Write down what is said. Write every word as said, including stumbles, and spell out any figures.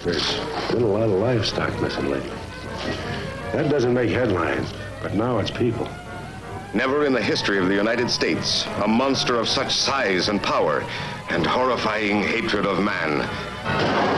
There's been a lot of livestock missing lately. That doesn't make headlines, but now it's people. Never in the history of the United States, a monster of such size and power and horrifying hatred of man